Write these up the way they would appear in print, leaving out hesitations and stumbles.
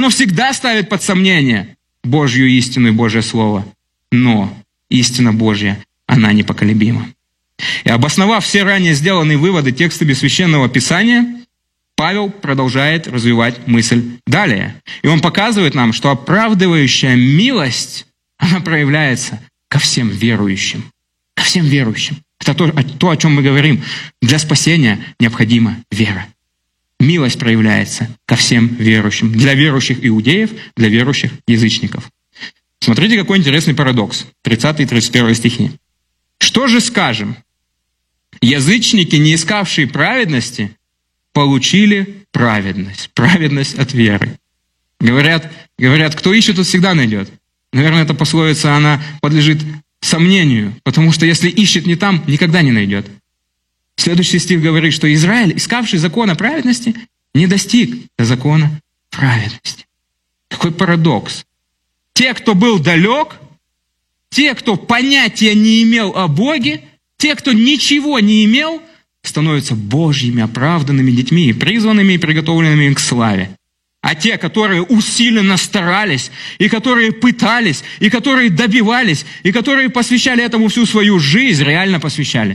Оно всегда ставит под сомнение Божью истину и Божье Слово. Но истина Божья, она непоколебима. И обосновав все ранее сделанные выводы текстами Священного Писания, Павел продолжает развивать мысль далее. И он показывает нам, что оправдывающая милость, она проявляется ко всем верующим. Ко всем верующим. Это то, о чем мы говорим. Для спасения необходима вера. Милость проявляется ко всем верующим. Для верующих иудеев, для верующих язычников. Смотрите, какой интересный парадокс. 30 и 31 стихи. «Что же скажем? Язычники, не искавшие праведности, получили праведность. Праведность от веры». Говорят, кто ищет, тот всегда найдет. Наверное, эта пословица, она подлежит сомнению, потому что если ищет не там, никогда не найдет. Следующий стих говорит, что Израиль, искавший закона праведности, не достиг до закона праведности. Какой парадокс. Те, кто был далек, те, кто понятия не имел о Боге, те, кто ничего не имел, становятся Божьими, оправданными детьми, призванными и приготовленными к славе. А те, которые усиленно старались, и которые пытались, и которые добивались, и которые посвящали этому всю свою жизнь, реально посвящали.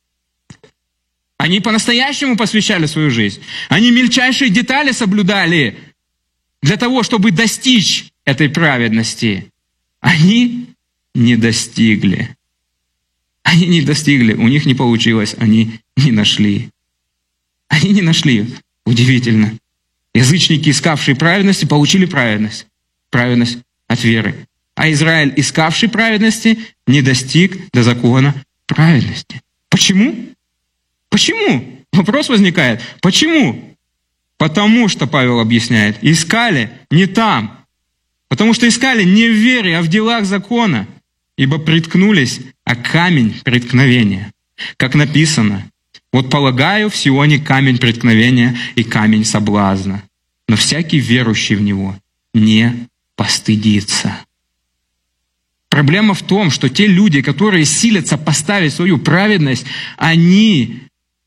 Они по-настоящему посвящали свою жизнь. Они мельчайшие детали соблюдали для того, чтобы достичь этой праведности. Они не достигли. Они не достигли, у них не получилось, они не нашли. Они не нашли. Удивительно. Язычники, искавшие праведности, получили праведность. Праведность от веры. А Израиль, искавший праведности, не достиг до закона праведности. Почему? Почему? Вопрос возникает. Почему? Потому что, Павел объясняет, искали не там. Потому что искали не в вере, а в делах закона. Ибо приткнулись о камень преткновения. Как написано, вот полагаю в Сионе камень преткновения и камень соблазна. Но всякий верующий в него не постыдится. Проблема в том, что те люди, которые силятся поставить свою праведность, они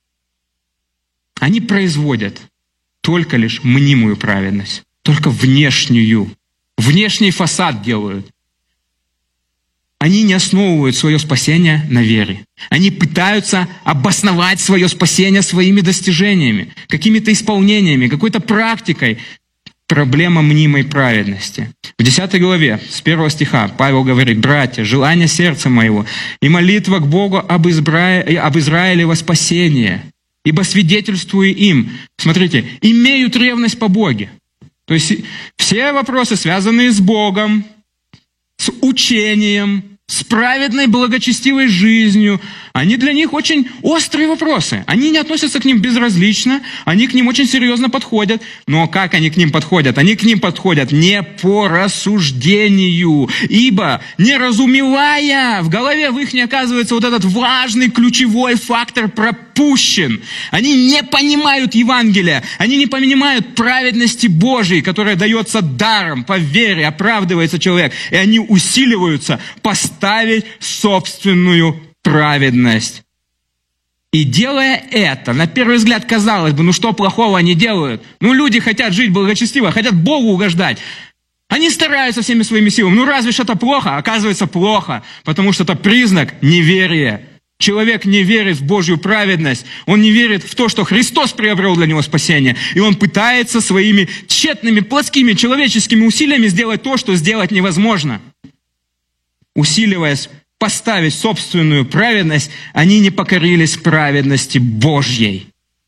производят только лишь мнимую праведность, только внешнюю. Внешний фасад делают. Они не основывают свое спасение на вере. Они пытаются обосновать свое спасение своими достижениями, какими-то исполнениями, какой-то практикой. Проблема мнимой праведности. В 10 главе, с 1 стиха, Павел говорит: «Братья, желание сердца моего и молитва к Богу об Израиле во спасение, ибо свидетельствую им». Смотрите, «имеют ревность по Боге». То есть все вопросы, связанные с Богом, с учением, с праведной, благочестивой жизнью, они для них очень острые вопросы. Они не относятся к ним безразлично, они к ним очень серьезно подходят. Но как они к ним подходят? Они к ним подходят не по рассуждению, ибо, не разумевая, в голове в их не оказывается вот этот важный ключевой фактор пропущен. Они не понимают Евангелия, они не понимают праведности Божией, которая дается даром, по вере, оправдывается человек, и они усиливаются поставить собственную праведность. И делая это, на первый взгляд, казалось бы, что плохого они делают? Люди хотят жить благочестиво, хотят Богу угождать. Они стараются всеми своими силами. Разве ж это плохо? Оказывается, плохо, потому что это признак неверия. Человек не верит в Божью праведность, он не верит в то, что Христос приобрел для него спасение, и он пытается своими тщетными, плотскими, человеческими усилиями сделать то, что сделать невозможно. Усиливаясь поставить собственную праведность, они не покорились праведности Божьей.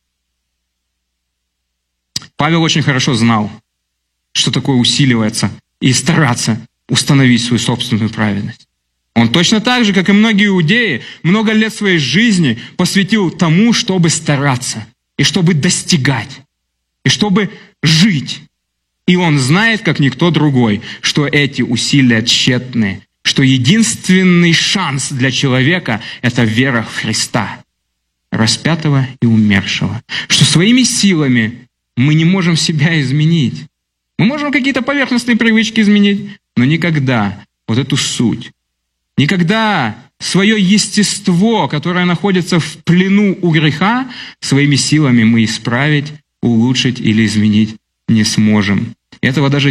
Павел очень хорошо знал, что такое усиливаться и стараться установить свою собственную праведность. Он точно так же, как и многие иудеи, много лет своей жизни посвятил тому, чтобы стараться, и чтобы достигать, и чтобы жить. И он знает, как никто другой, что эти усилия тщетные, что единственный шанс для человека – это вера в Христа, распятого и умершего. Что своими силами мы не можем себя изменить. Мы можем какие-то поверхностные привычки изменить, но никогда вот эту суть, никогда свое естество, которое находится в плену у греха, своими силами мы исправить, улучшить или изменить не сможем. Этого даже